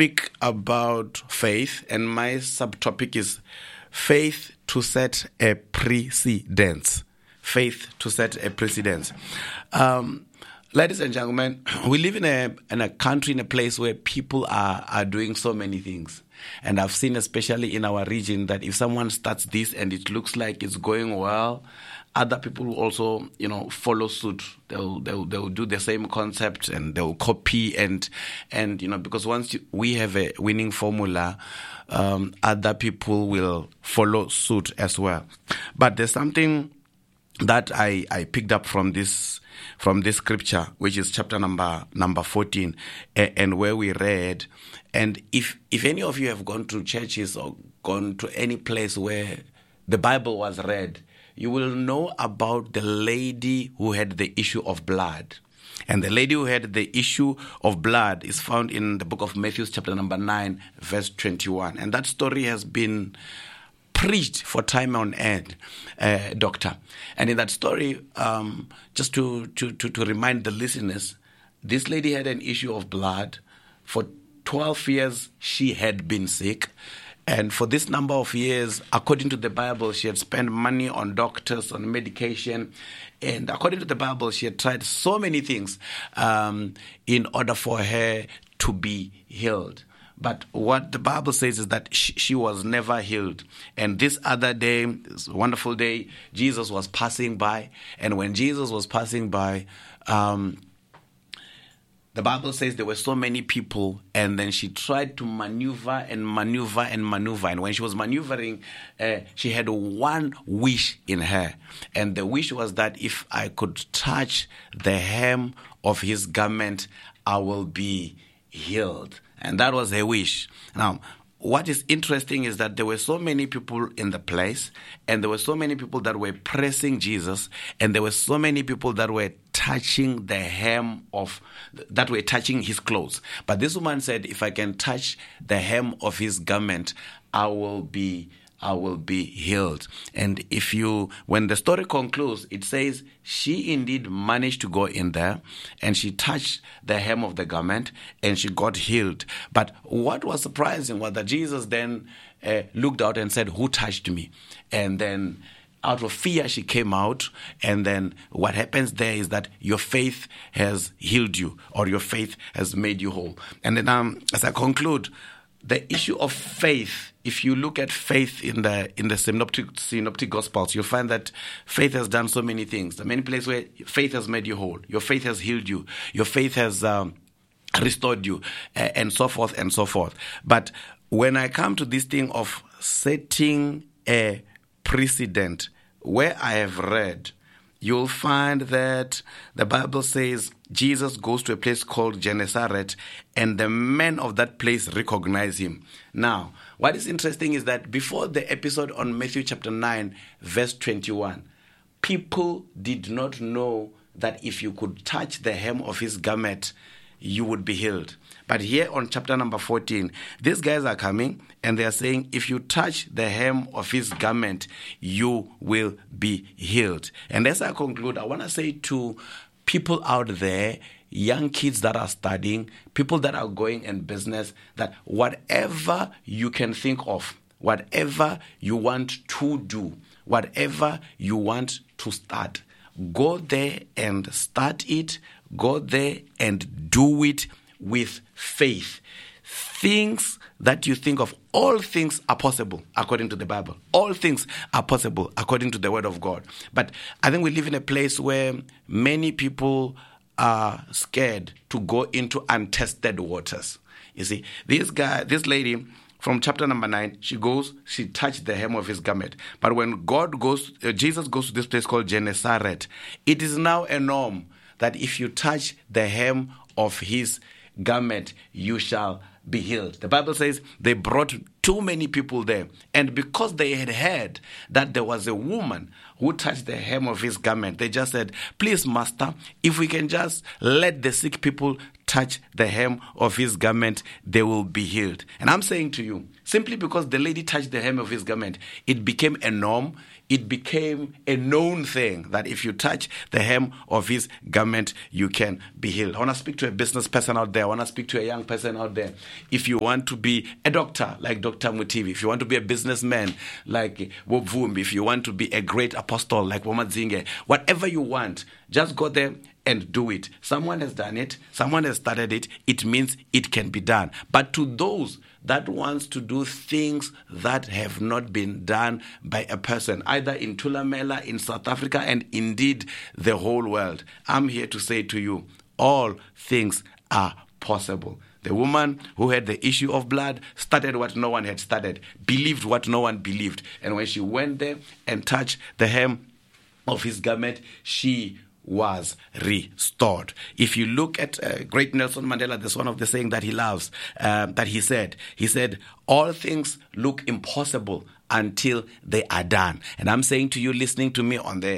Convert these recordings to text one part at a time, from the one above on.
speak about faith, and my subtopic is faith to set a precedence. Faith to set a precedence. Ladies and gentlemen, we live in a country, in a place where people are doing so many things. And I've seen, especially in our region, that if someone starts this and it looks like it's going well, other people will also, follow suit. They'll do the same concept and they'll copy and because once we have a winning formula, other people will follow suit as well. But there's something that I picked up from this scripture, which is chapter number 14, and where we read. And if any of you have gone to churches or gone to any place where the Bible was read, you will know about the lady who had the issue of blood. And the lady who had the issue of blood is found in the book of Matthew, chapter number 9, verse 21. And that story has been preached for time on end, Doctor. And in that story, just to remind the listeners, this lady had an issue of blood. For 12 years, she had been sick. And for this number of years, according to the Bible, she had spent money on doctors, on medication. And according to the Bible, she had tried so many things in order for her to be healed. But what the Bible says is that she was never healed. And this other day, this wonderful day, Jesus was passing by. And when Jesus was passing by, the Bible says there were so many people, and then she tried to maneuver. And when she was maneuvering, she had one wish in her. And the wish was that if I could touch the hem of his garment, I will be healed. And that was her wish. Now, what is interesting is that there were so many people in the place, and there were so many people that were pressing Jesus, and there were so many people that were touching the hem that were touching his clothes. But this woman said, if I can touch the hem of his garment, I will be healed. And when the story concludes, it says she indeed managed to go in there and she touched the hem of the garment and she got healed. But what was surprising was that Jesus then looked out and said, "Who touched me?" And then out of fear, she came out. And then what happens there is that your faith has healed you, or your faith has made you whole. And then as I conclude, the issue of faith, if you look at faith in the synoptic gospels, you'll find that faith has done so many things. There are many places where faith has made you whole. Your faith has healed you. Your faith has restored you, and so forth and so forth. But when I come to this thing of setting a precedent, where I have read, you'll find that the Bible says Jesus goes to a place called Gennesaret, and the men of that place recognize him. Now, what is interesting is that before the episode on Matthew chapter 9, verse 21, people did not know that if you could touch the hem of his garment, you would be healed. But here on chapter number 14, these guys are coming and they are saying, if you touch the hem of his garment, you will be healed. And as I conclude, I want to say to people out there, young kids that are studying, people that are going in business, that whatever you can think of, whatever you want to do, whatever you want to start, go there and start it. Go there and do it with faith. Things that you think of, all things are possible according to the Bible. All things are possible according to the Word of God. But I think we live in a place where many people are scared to go into untested waters. You see, this lady from chapter number 9, she touched the hem of his garment. But when Jesus goes to this place called Gennesaret, it is now a norm that if you touch the hem of his garment, you shall be healed. The Bible says they brought too many people there. And because they had heard that there was a woman who touched the hem of his garment, they just said, "Please, Master, if we can just let the sick people touch the hem of his garment, they will be healed. And I'm saying to you, simply because the lady touched the hem of his garment, it became a norm. It became a known thing that if you touch the hem of his garment, you can be healed. I want to speak to a business person out there. I want to speak to a young person out there. If you want to be a doctor like Dr. Mutivi, if you want to be a businessman like Bob Vumbi, if you want to be a great apostle like Womadzinge, whatever you want, just go there and do it. Someone has done it. Someone has started it. It means it can be done. But to those that wants to do things that have not been done by a person, either in Thulamela, in South Africa, and indeed the whole world, I'm here to say to you, all things are possible. The woman who had the issue of blood started what no one had started, believed what no one believed. And when she went there and touched the hem of his garment, she was restored. If you look at great Nelson Mandela, there's one of the saying that he loves, that he said, all things look impossible until they are done. And I'm saying to you, listening to me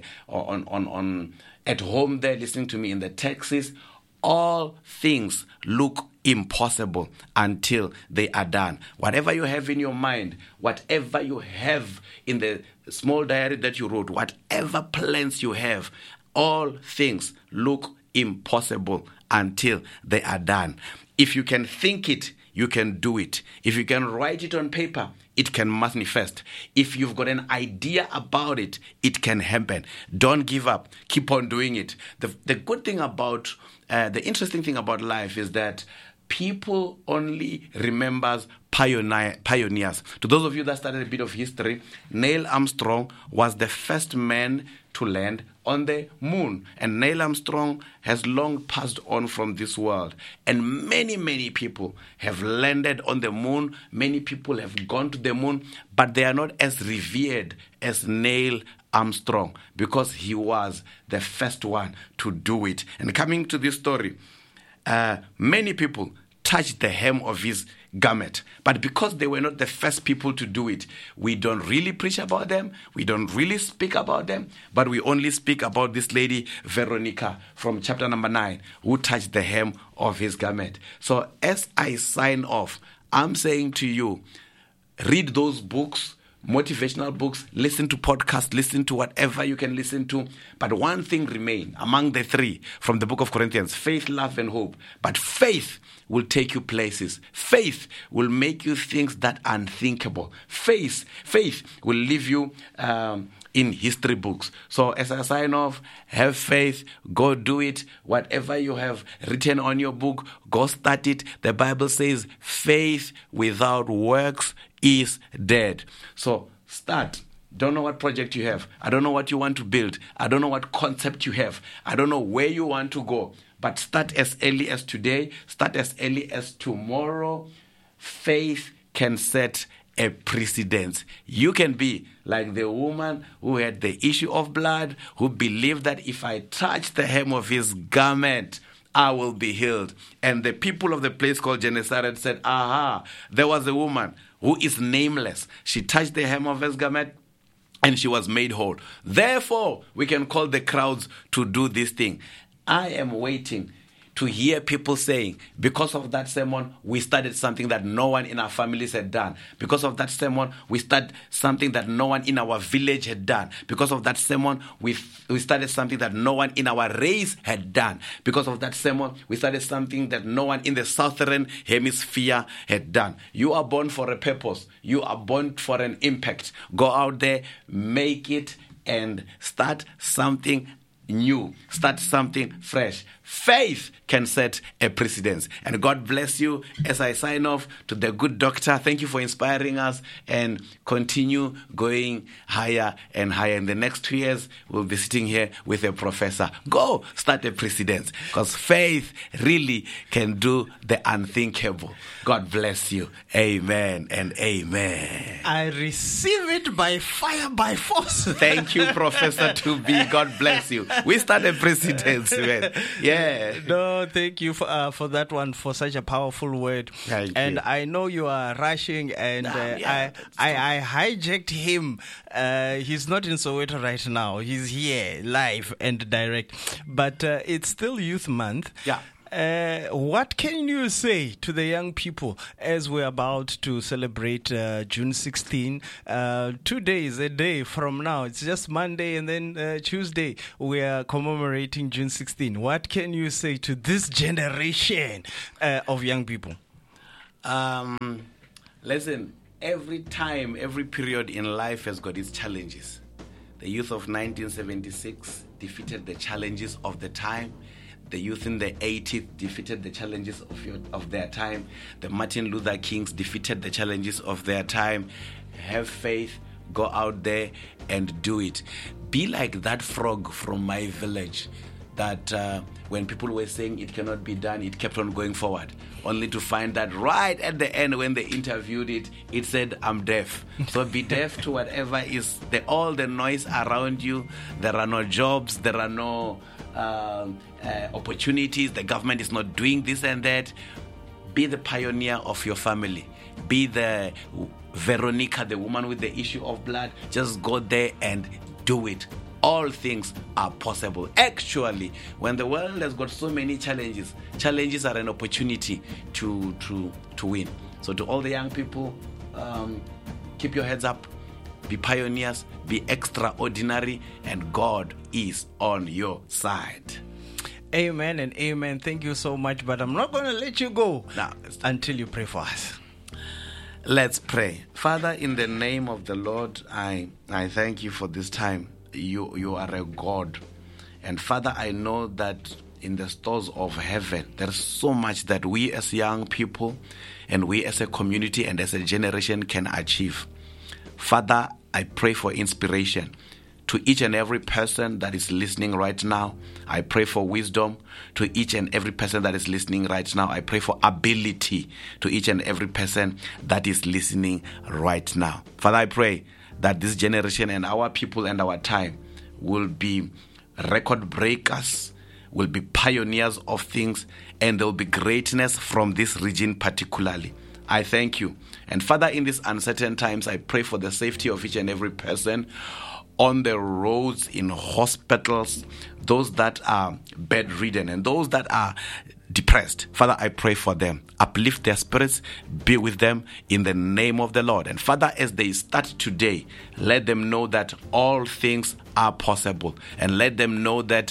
on at home there, listening to me in the taxis, all things look impossible until they are done. Whatever you have in your mind, whatever you have in the small diary that you wrote, whatever plans you have, all things look impossible until they are done. If you can think it, you can do it. If you can write it on paper, it can manifest. If you've got an idea about it, it can happen. Don't give up. Keep on doing it. The good thing about, the interesting thing about life is that people only remembers pioneers. To those of you that studied a bit of history, Neil Armstrong was the first man to land on the moon. And Neil Armstrong has long passed on from this world. And many, many people have landed on the moon. Many people have gone to the moon, but they are not as revered as Neil Armstrong because he was the first one to do it. And coming to this story, many people touched the hem of his garment. But because they were not the first people to do it, we don't really preach about them. We don't really speak about them. But we only speak about this lady, Veronica, from chapter number 9, who touched the hem of his garment. So as I sign off, I'm saying to you, read those books, motivational books, listen to podcasts, listen to whatever you can listen to. But one thing remains among the three from the book of Corinthians: faith, love, and hope. But faith will take you places. Faith will make you things that are unthinkable. Faith will leave you in history books. So as I sign off, have faith, go do it. Whatever you have written on your book, go start it. The Bible says faith without works is dead. So start. Don't know what project you have. I don't know what you want to build. I don't know what concept you have. I don't know where you want to go. But start as early as today. Start as early as tomorrow. Faith can set a precedence. You can be like the woman who had the issue of blood, who believed that if I touch the hem of his garment, I will be healed. And the people of the place called Gennesaret said, aha, there was a woman who is nameless. She touched the hem of his garment and she was made whole. Therefore, we can call the crowds to do this thing. I am waiting to hear people saying, because of that sermon, we started something that no one in our families had done. Because of that sermon, we started something that no one in our village had done. Because of that sermon, we started something that no one in our race had done. Because of that sermon, we started something that no one in the southern hemisphere had done. You are born for a purpose. You are born for an impact. Go out there, make it, and start something new. Start something fresh. Faith can set a precedence. And God bless you as I sign off to the good doctor. Thank you for inspiring us, and continue going higher and higher. In the next 2 years, we'll be sitting here with a professor. Go start a precedence, because faith really can do the unthinkable. God bless you. Amen and amen. I receive it by fire, by force. Thank you, Professor Tubi. God bless you. We start a precedence, man. Yeah. No, thank you for that one, for such a powerful word. Thank and you. I know you are rushing, and I hijacked him. He's not in Soweto right now. He's here live and direct. But it's still Youth Month. Yeah. What can you say to the young people as we're about to celebrate June 16? 2 days, a day from now. It's just Monday and then Tuesday. We are commemorating June 16. What can you say to this generation of young people? Listen, every time, every period in life has got its challenges. The youth of 1976 defeated the challenges of the time. The youth in the 80s defeated the challenges of their time. The Martin Luther Kings defeated the challenges of their time. Have faith, go out there and do it. Be like that frog from my village that when people were saying it cannot be done, it kept on going forward, only to find that right at the end when they interviewed it, it said, I'm deaf. So be deaf to whatever is all the noise around you. There are no jobs, there are no opportunities, the government is not doing this and that. Be the pioneer of your family. Be the Veronica, the woman with the issue of blood. Just go there and do it. All things are possible. Actually, when the world has got so many challenges are an opportunity to win. So to all the young people, keep your heads up, be pioneers, be extraordinary, and God is on your side. Amen and amen. Thank you so much, but I'm not going to let you go until you pray for us. Let's pray. Father, in the name of the Lord, I thank you for this time. You are a God. And Father, I know that in the stores of heaven, there's so much that we as young people and we as a community and as a generation can achieve. Father, I pray for inspiration to each and every person that is listening right now. I pray for wisdom to each and every person that is listening right now. I pray for ability to each and every person that is listening right now. Father, I pray that this generation and our people and our time will be record breakers, will be pioneers of things, and there will be greatness from this region particularly. I thank you. And Father, in these uncertain times, I pray for the safety of each and every person on the roads, in hospitals, those that are bedridden and those that are depressed. Father, I pray for them. Uplift their spirits. Be with them in the name of the Lord. And Father, as they start today, let them know that all things are possible. And let them know that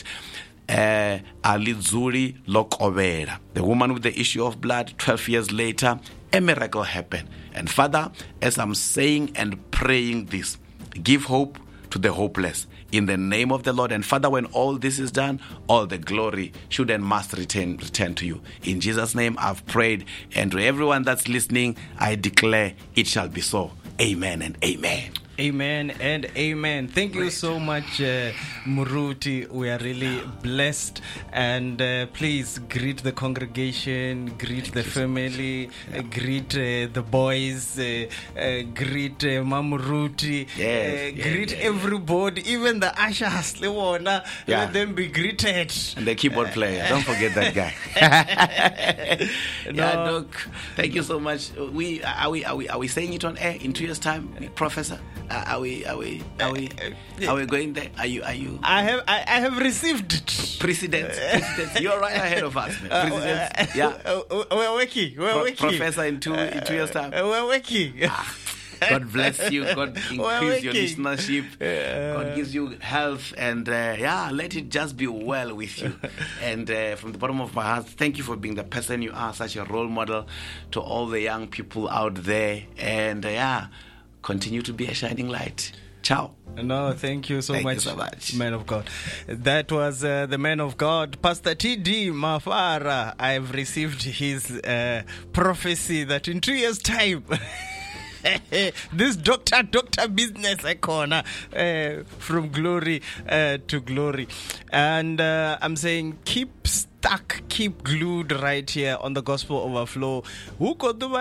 Alizuri Lokobera, the woman with the issue of blood, 12 years later, a miracle happened. And Father, as I'm saying and praying this, give hope to the hopeless in the name of the Lord. And Father, when all this is done, all the glory should and must return to you. In Jesus' name I've prayed, and to everyone that's listening, I declare it shall be so. Amen and amen. Amen and amen. Thank you so much, Muruti. We are really blessed. And please greet the congregation, greet the family, greet the boys, greet Mamuruti, greet everybody, even the ushers. Let them be greeted. And the keyboard player. Don't forget that guy. Doc. Thank you so much. Are we saying it on air in 2 years' time, Professor? Are we going there? Are you? I have received it. Precedence. You're right ahead of us, man. Precedence. Yeah. We're working. Professor in two years' time. We're working. God bless you. God increase your listenership. God gives you health, and let it just be well with you. And from the bottom of my heart, thank you for being the person you are, such a role model to all the young people out there. And continue to be a shining light. Ciao. No, thank you so much, man of God. That was the man of God, Pastor T.D. Mafara. I've received his prophecy that in 2 years' time, this doctor business icon from glory to glory. And I'm saying keep stuck, keep glued right here on the Gospel Overflow. You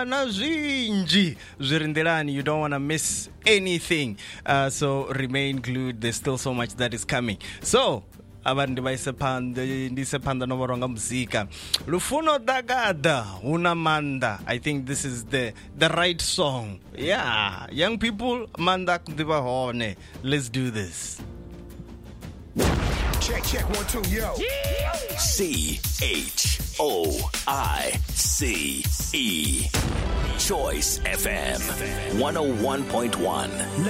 don't want to miss anything, so remain glued. There's still so much that is coming. So abantu ndisephanda noboronga muzika lufuno dagada unamanda. I think this is the right song. Yeah, young people, manda kundibahone. Let's do this. Check 1 2 yo. CHOICE Choice FM 101.1.